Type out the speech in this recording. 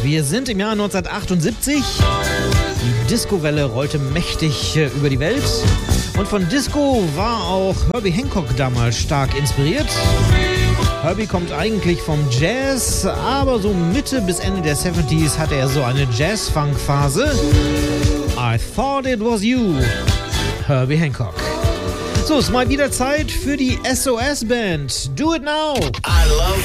Wir sind im Jahr 1978. Die Disco-Welle rollte mächtig über die Welt. Und von Disco war auch Herbie Hancock damals stark inspiriert. Herbie kommt eigentlich vom Jazz, aber so Mitte bis Ende der 70s hatte er so eine Jazz-Funk-Phase. I Thought It Was You, Herbie Hancock. So, ist mal wieder Zeit für die SOS-Band. Do It Now! I love